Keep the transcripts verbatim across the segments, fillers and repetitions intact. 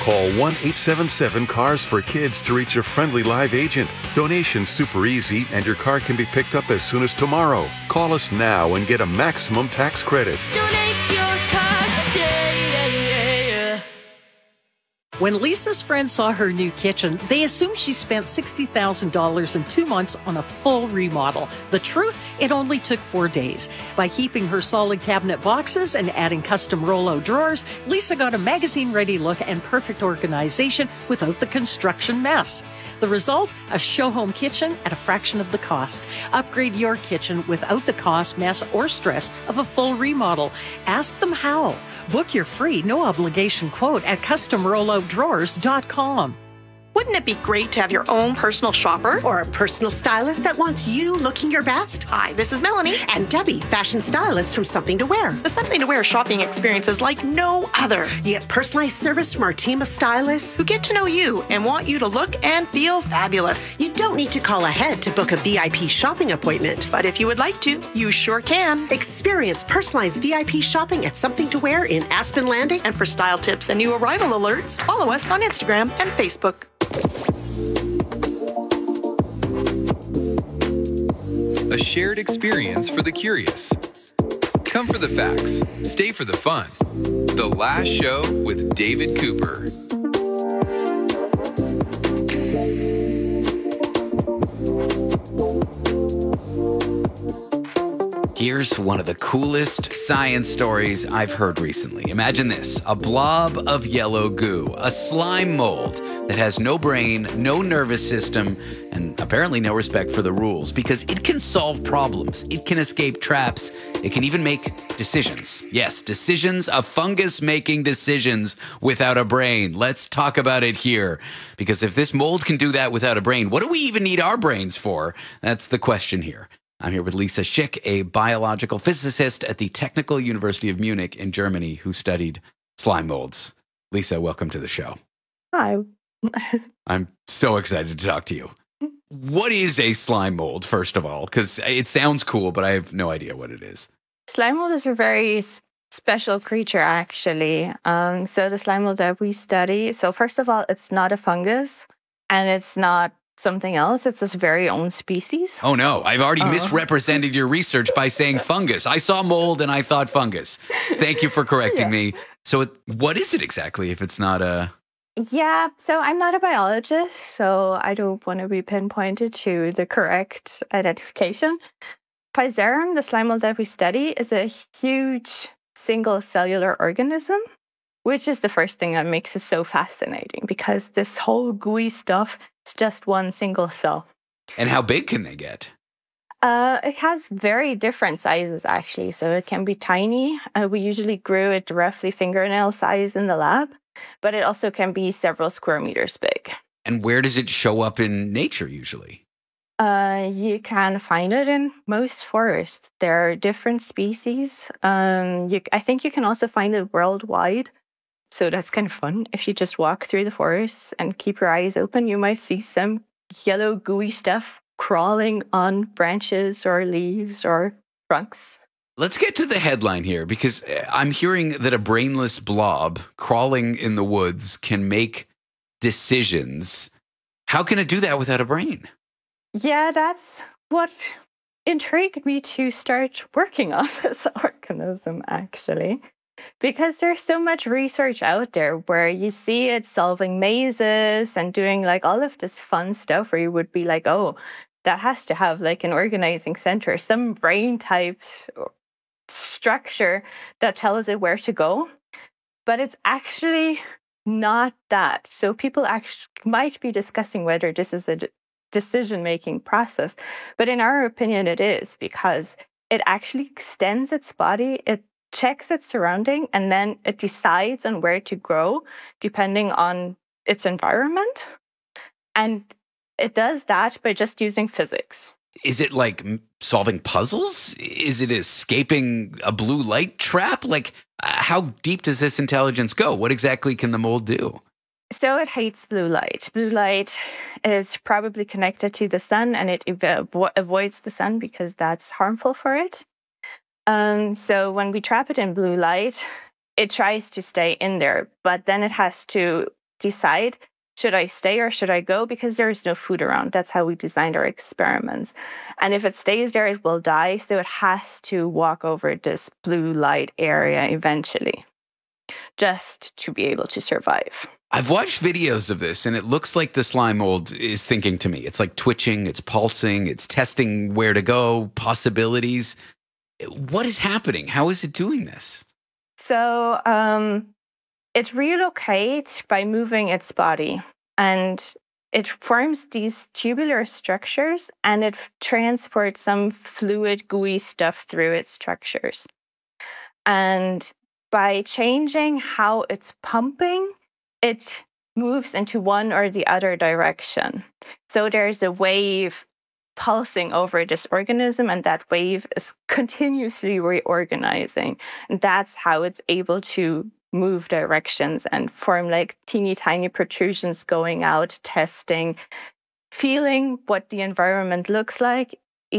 Call one eight seven seven cars for kids to reach a friendly live agent. Donation's super easy and your car can be picked up as soon as tomorrow. Call us now and get a maximum tax credit. Donate your car today. When Lisa's friends saw her new kitchen, they assumed she spent sixty thousand dollars in two months on a full remodel. The truth, it only took four days. By keeping her solid cabinet boxes and adding custom Rollo drawers, Lisa got a magazine-ready look and perfect organization without the construction mess. The result? A show-home kitchen at a fraction of the cost. Upgrade your kitchen without the cost, mess, or stress of a full remodel. Ask them how. Book your free, no-obligation quote at custom rollo drawers dot com. Wouldn't it be great to have your own personal shopper? Or a personal stylist that wants you looking your best? Hi, this is Melanie. And Debbie, fashion stylist from Something to Wear. The Something to Wear shopping experience is like no other. You get personalized service from our team of stylists who get to know you and want you to look and feel fabulous. You don't need to call ahead to book a V I P shopping appointment. But if you would like to, you sure can. Experience personalized V I P shopping at Something to Wear in Aspen Landing. And for style tips and new arrival alerts, follow us on Instagram and Facebook. A shared experience for the curious. Come for the facts, stay for the fun. The Last Show with David Cooper. Here's one of the coolest science stories I've heard recently. Imagine this, a blob of yellow goo, a slime mold that has no brain, no nervous system, and apparently no respect for the rules because it can solve problems. It can escape traps. It can even make decisions. Yes, decisions, a fungus making decisions without a brain. Let's talk about it here. Because if this mold can do that without a brain, what do we even need our brains for? That's the question here. I'm here with Lisa Schick, a biological physicist at the Technical University of Munich in Germany who studied slime molds. Lisa, welcome to the show. Hi. I'm so excited to talk to you. What is a slime mold, first of all? Because it sounds cool, but I have no idea what it is. Slime mold is a very s- special creature, actually. Um, so the slime mold that we study, so first of all, it's not a fungus, and it's not something else. It's its very own species. Oh, no. I've already Oh. misrepresented your research by saying fungus. I saw mold and I thought fungus. Thank you for correcting Yeah. me. So it, what is it exactly if it's not a... Yeah, so I'm not a biologist, so I don't want to be pinpointed to the correct identification. Physarum, the slime mold that we study, is a huge single cellular organism, which is the first thing that makes it so fascinating because this whole gooey stuff is just one single cell. And how big can they get? Uh, it has very different sizes, actually. So it can be tiny. Uh, we usually grew it roughly fingernail size in the lab, but it also can be several square meters big. And where does it show up in nature usually? Uh, you can find it in most forests. There are different species. Um, you, I think you can also find it worldwide. So that's kind of fun. If you just walk through the forests and keep your eyes open, you might see some yellow gooey stuff crawling on branches or leaves or trunks. Let's get to the headline here because I'm hearing that a brainless blob crawling in the woods can make decisions. How can it do that without a brain? Yeah, that's what intrigued me to start working on this organism, actually. Because there's so much research out there where you see it solving mazes and doing like all of this fun stuff where you would be like, oh, that has to have like an organizing center, some brain types structure that tells it where to go. But it's actually not that. So people actually might be discussing whether this is a d- decision-making process. But in our opinion, it is because it actually extends its body. It checks its surrounding and then it decides on where to grow depending on its environment. And it does that by just using physics. Is it like m- solving puzzles? Is it escaping a blue light trap? Like, uh, how deep does this intelligence go? What exactly can the mold do? So it hates blue light. Blue light is probably connected to the sun and it ev- avo- avoids the sun because that's harmful for it. Um, so when we trap it in blue light, it tries to stay in there, but then it has to decide, should I stay or should I go? Because there is no food around. That's how we designed our experiments. And if it stays there, it will die. So it has to walk over this blue light area eventually, just to be able to survive. I've watched videos of this, and it looks like the slime mold is thinking to me. It's like twitching, it's pulsing, it's testing where to go, possibilities. What is happening? How is it doing this? So um, it relocates by moving its body, and it forms these tubular structures, and it transports some fluid, gooey stuff through its structures. And by changing how it's pumping, it moves into one or the other direction. So there's a wave pulsing over this organism, and that wave is continuously reorganizing. And that's how it's able to move directions and form like teeny tiny protrusions going out, testing, feeling what the environment looks like,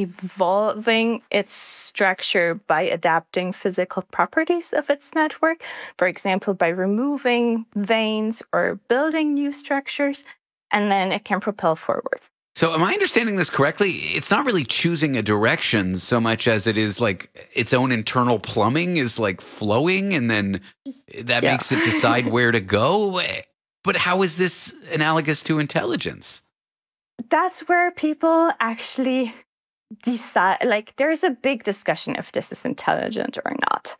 evolving its structure by adapting physical properties of its network, for example, by removing veins or building new structures, and then it can propel forward. So am I understanding this correctly? It's not really choosing a direction so much as it is like its own internal plumbing is like flowing, and then that yeah. makes it decide where to go. But how is this analogous to intelligence? That's where people actually decide, like there's a big discussion if this is intelligent or not.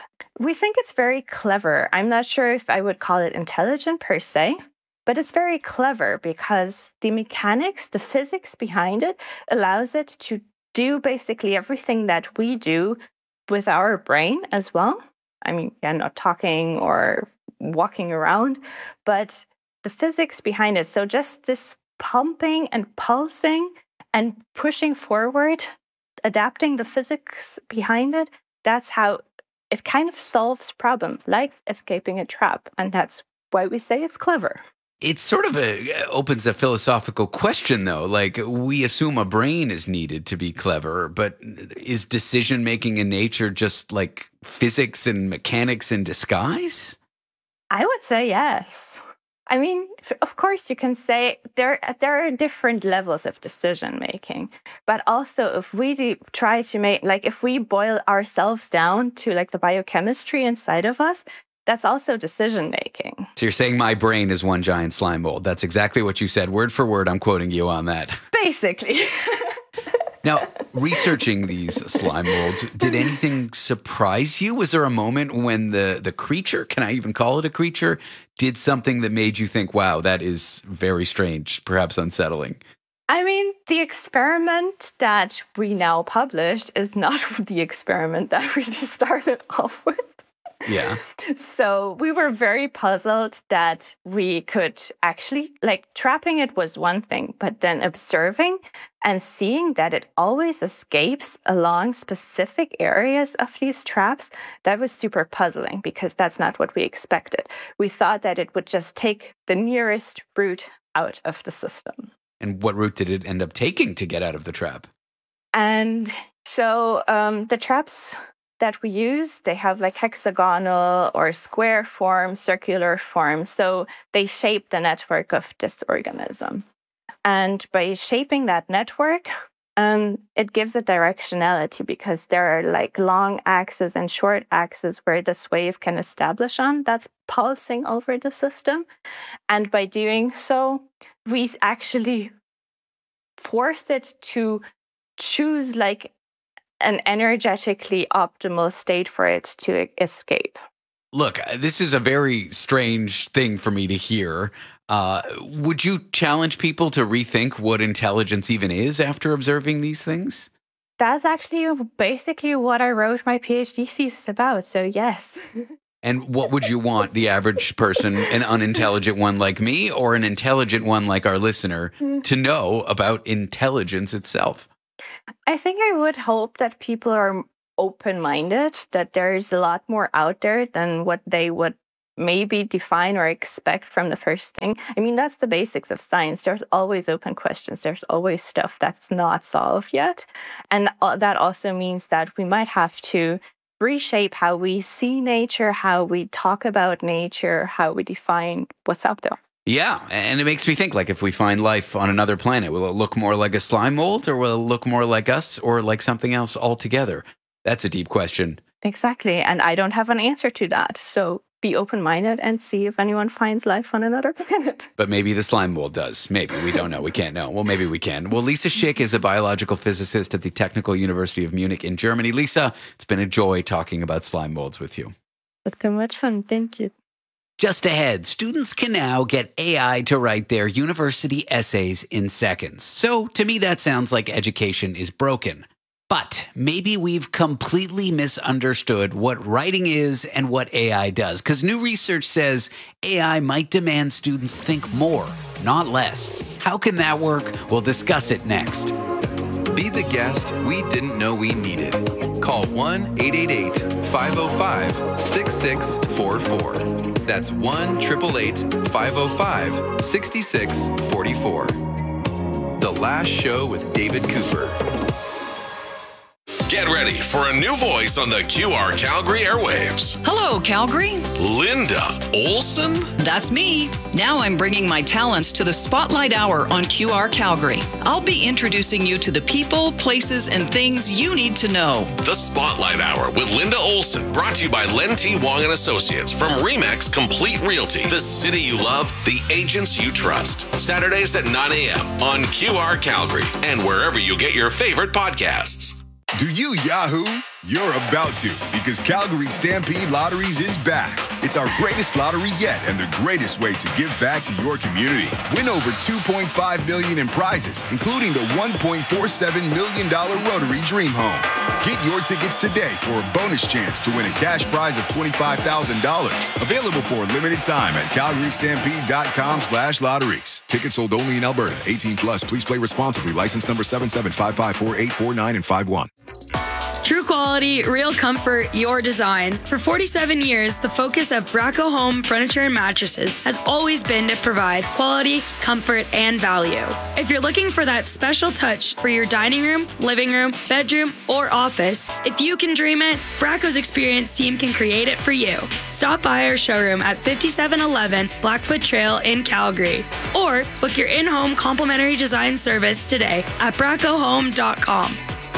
We think it's very clever. I'm not sure if I would call it intelligent per se, but it's very clever because the mechanics, the physics behind it allows it to do basically everything that we do with our brain as well. I mean, yeah, not talking or walking around, but the physics behind it. So just this pumping and pulsing and pushing forward, adapting the physics behind it, that's how it kind of solves problem, like escaping a trap. And that's why we say it's clever. It sort of a, opens a philosophical question, though. Like, we assume a brain is needed to be clever, but is decision-making in nature just like physics and mechanics in disguise? I would say yes. I mean, of course, you can say there there are different levels of decision making, but also if we do try to make, like if we boil ourselves down to like the biochemistry inside of us, that's also decision making. So you're saying my brain is one giant slime mold. That's exactly what you said. Word for word, I'm quoting you on that. Basically. Now, researching these slime molds, did anything surprise you? Was there a moment when the, the creature, can I even call it a creature, did something that made you think, wow, that is very strange, perhaps unsettling? I mean, the experiment that we now published is not the experiment that we just started off with. Yeah. So we were very puzzled that we could actually, like, trapping it was one thing, but then observing and seeing that it always escapes along specific areas of these traps, that was super puzzling because that's not what we expected. We thought that it would just take the nearest route out of the system. And what route did it end up taking to get out of the trap? And so um, the traps that we use, they have like hexagonal or square forms, circular forms. So they shape the network of this organism. And by shaping that network, um, it gives a directionality because there are like long axes and short axes where this wave can establish on. That's pulsing over the system. And by doing so, we actually force it to choose like an energetically optimal state for it to escape. Look, this is a very strange thing for me to hear. Uh, would you challenge people to rethink what intelligence even is after observing these things? That's actually basically what I wrote my PhD thesis about, so yes. And what would you want the average person, an unintelligent one like me or an intelligent one like our listener, to know about intelligence itself? I think I would hope that people are open-minded, that there's a lot more out there than what they would maybe define or expect from the first thing. I mean, that's the basics of science. There's always open questions. There's always stuff that's not solved yet. And that also means that we might have to reshape how we see nature, how we talk about nature, how we define what's out there. Yeah, and it makes me think, like, if we find life on another planet, will it look more like a slime mold, or will it look more like us, or like something else altogether? That's a deep question. Exactly, and I don't have an answer to that. So be open-minded and see if anyone finds life on another planet. But maybe the slime mold does. Maybe. We don't know. We can't know. Well, maybe we can. Well, Lisa Schick is a biological physicist at the Technical University of Munich in Germany. Lisa, it's been a joy talking about slime molds with you. It's been much fun. Thank you. Just ahead, students can now get A I to write their university essays in seconds. So to me, that sounds like education is broken. But maybe we've completely misunderstood what writing is and what A I does. Because new research says A I might demand students think more, not less. How can that work? We'll discuss it next. Be the guest we didn't know we needed. Call one eight eight eight, five oh five, six six four four. That's one eight eight eight, five oh five, six six four four. The Last Show with David Cooper. Get ready for a new voice on the Q R Calgary airwaves. Hello, Calgary. Linda Olson? That's me. Now I'm bringing my talents to the Spotlight Hour on Q R Calgary. I'll be introducing you to the people, places, and things you need to know. The Spotlight Hour with Linda Olson, brought to you by Len T. Wong and Associates from Remax Complete Realty. The city you love, the agents you trust. Saturdays at nine a.m. on Q R Calgary and wherever you get your favorite podcasts. Do you Yahoo? You're about to, because Calgary Stampede Lotteries is back. It's our greatest lottery yet and the greatest way to give back to your community. Win over two point five million dollars in prizes, including the one point four seven million dollars Rotary Dream Home. Get your tickets today for a bonus chance to win a cash prize of twenty-five thousand dollars. Available for a limited time at calgarystampede.com slash lotteries. Tickets sold only in Alberta. eighteen plus. Please play responsibly. License number seven seven five five four eight four nine and five one. True quality, real comfort, your design. For forty-seven years, the focus of Bracco Home Furniture and Mattresses has always been to provide quality, comfort, and value. If you're looking for that special touch for your dining room, living room, bedroom, or office, if you can dream it, Bracco's experienced team can create it for you. Stop by our showroom at fifty-seven eleven Blackfoot Trail in Calgary, or book your in-home complimentary design service today at bracco home dot com.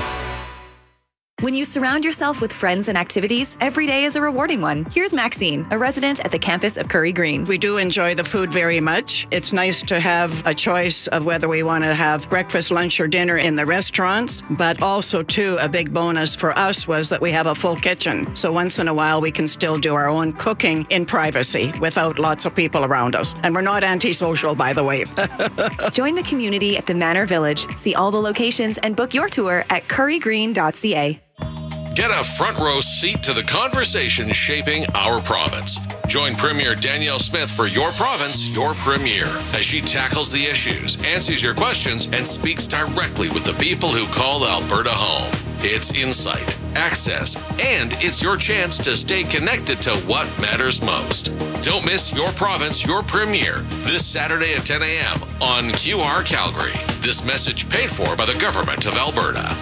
When you surround yourself with friends and activities, every day is a rewarding one. Here's Maxine, a resident at the campus of Curry Green. We do enjoy the food very much. It's nice to have a choice of whether we want to have breakfast, lunch, or dinner in the restaurants, but also, too, a big bonus for us was that we have a full kitchen. So once in a while, we can still do our own cooking in privacy without lots of people around us. And we're not antisocial, by the way. Join the community at the Manor Village. See all the locations and book your tour at curry green dot c a. Get a front row seat to the conversation shaping our province. Join Premier Danielle Smith for Your Province, Your Premier, as she tackles the issues, answers your questions, and speaks directly with the people who call Alberta home. It's insight, access, and it's your chance to stay connected to what matters most. Don't miss Your Province, Your Premier this Saturday at ten a.m. on Q R Calgary. This message paid for by the Government of Alberta.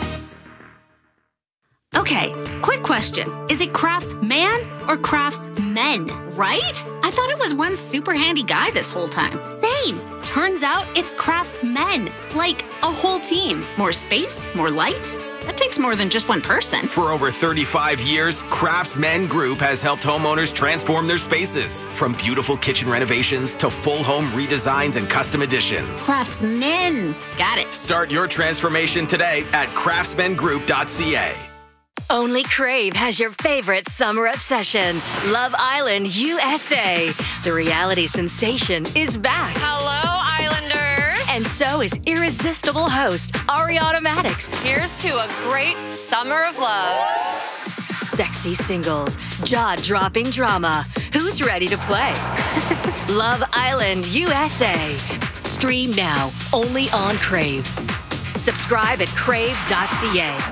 Okay, quick question. Is it Craftsman or Craftsmen, right? I thought it was one super handy guy this whole time. Same. Turns out it's Craftsmen, like a whole team. More space, more light. That takes more than just one person. For over thirty-five years, Craftsmen Group has helped homeowners transform their spaces. From beautiful kitchen renovations to full home redesigns and custom additions. Craftsmen. Got it. Start your transformation today at craftsman group dot c a. Only Crave has your favorite summer obsession, Love Island U S A. The reality sensation is back. Hello, Islanders. And so is irresistible host Ariana Maddox. Here's to a great summer of love. Sexy singles, jaw-dropping drama. Who's ready to play? Love Island U S A. Stream now, only on Crave. Subscribe at crave dot c a.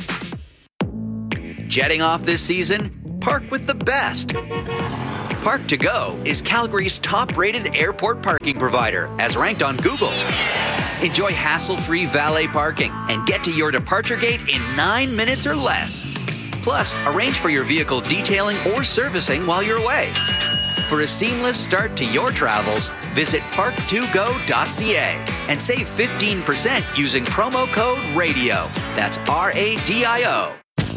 Jetting off this season? Park with the best. Park to Go is Calgary's top-rated airport parking provider, as ranked on Google. Enjoy hassle-free valet parking and get to your departure gate in nine minutes or less. Plus, arrange for your vehicle detailing or servicing while you're away. For a seamless start to your travels, visit park two go dot c a and save fifteen percent using promo code RADIO. That's R A D I O.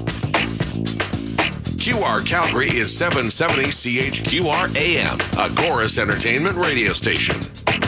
Q R Calgary is seven seventy C H Q R A M, a Chorus Entertainment radio station.